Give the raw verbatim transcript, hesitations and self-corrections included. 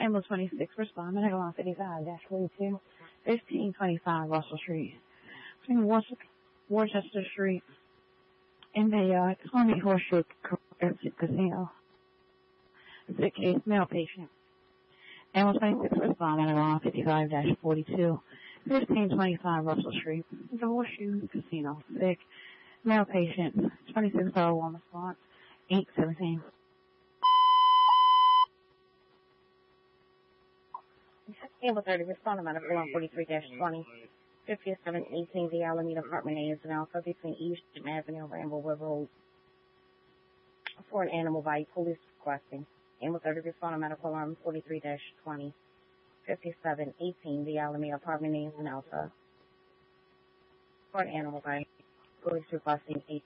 Ambulance twenty-six, respond, medical on fifty-five forty-two, fifteen twenty-five Russell Street. Between Worcester Street and the uh, Columbia Horseshoe Casino. Sick case, male patient. Ambulance twenty-six, respond, medical on fifty-five forty-two, fifteen twenty-five Russell Street. The Horseshoe Casino. Sick, male patient. twenty-six oh one response, eight seventeen. Ambulance thirty, respond to medical on forty-three twenty, fifty-seven eighteen, the Alameda Apartment A is an Alpha between Eastern Avenue and Ramble River Road for an animal bite. Police requesting. Ambulance thirty, respond to medical alarm forty-three twenty, fifty-seven eighteen, the Alameda Apartment A is an Alpha for an animal bite. Police requesting eight